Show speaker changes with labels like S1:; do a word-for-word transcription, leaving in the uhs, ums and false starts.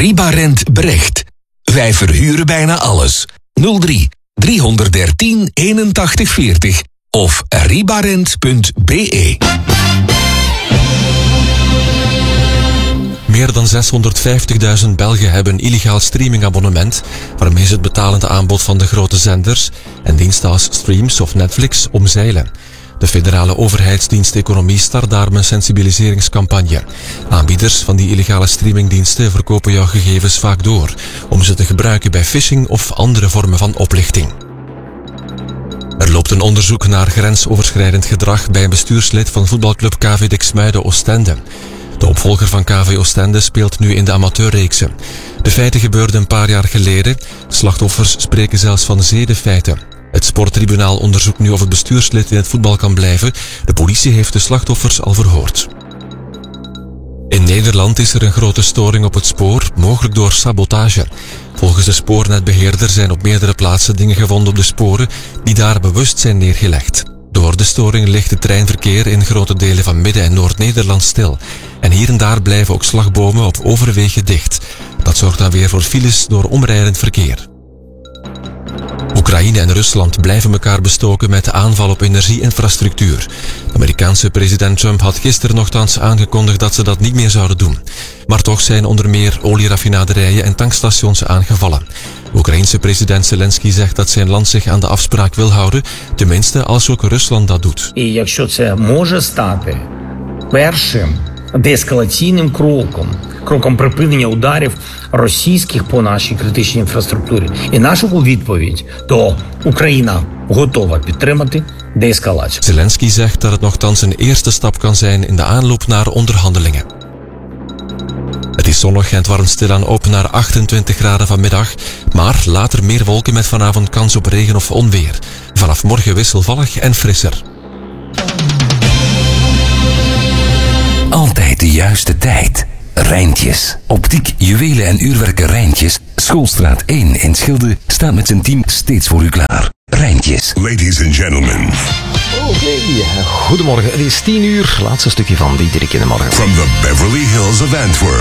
S1: Ribarent Brecht. Wij verhuren bijna alles. nul drie driehonderddertien eenentachtig veertig of ribarent punt b e.
S2: Meer dan zeshonderdvijftigduizend Belgen hebben een illegaal streamingabonnement, waarmee ze het betalende aanbod van de grote zenders en diensten als Streams of Netflix omzeilen. De federale overheidsdienst Economie start daarom een sensibiliseringscampagne. Aanbieders van die illegale streamingdiensten verkopen jouw gegevens vaak door, om ze te gebruiken bij phishing of andere vormen van oplichting. Er loopt een onderzoek naar grensoverschrijdend gedrag bij een bestuurslid van voetbalclub K V Diksmuiden Oostende. De opvolger van K V Oostende speelt nu in de amateurreeksen. De feiten gebeurden een paar jaar geleden. Slachtoffers spreken zelfs van zedenfeiten. Het sporttribunaal onderzoekt nu of het bestuurslid in het voetbal kan blijven. De politie heeft de slachtoffers al verhoord. In Nederland is er een grote storing op het spoor, mogelijk door sabotage. Volgens de spoornetbeheerder zijn op meerdere plaatsen dingen gevonden op de sporen die daar bewust zijn neergelegd. Door de storing ligt het treinverkeer in grote delen van Midden- en Noord-Nederland stil. En hier en daar blijven ook slagbomen op overwegen dicht. Dat zorgt dan weer voor files door omrijdend verkeer. Oekraïne en Rusland blijven elkaar bestoken met de aanval op energieinfrastructuur. De Amerikaanse president Trump had gisteren nogthans aangekondigd dat ze dat niet meer zouden doen. Maar toch zijn onder meer olieraffinaderijen en tankstations aangevallen. De Oekraïense president Zelensky zegt dat zijn land zich aan de afspraak wil houden, tenminste als ook Rusland dat doet.
S3: І якщо це може стати першим деескалаційним кроком, кроком припинення ударів російських по нашій критичній інфраструктурі. І наша відповідь, то Україна готова підтримати деескалацію.
S2: Zelensky zegt dat het nogthans een eerste stap kan zijn in de aanloop naar onderhandelingen. Het is zonnig en het warmt stilaan op naar achtentwintig graden vanmiddag, maar later meer wolken met vanavond kans op regen of onweer. Vanaf morgen wisselvallig en frisser.
S1: Altijd de juiste tijd. Rijntjes. Optiek, juwelen en uurwerken Rijntjes. Schoolstraat één in Schilde staat met zijn team steeds voor u klaar. Rijntjes.
S4: Ladies and gentlemen.
S5: Oké, okay. Goedemorgen. Het is tien uur. Laatste stukje van Diederik in de morgen.
S4: From the Beverly Hills of Antwerp.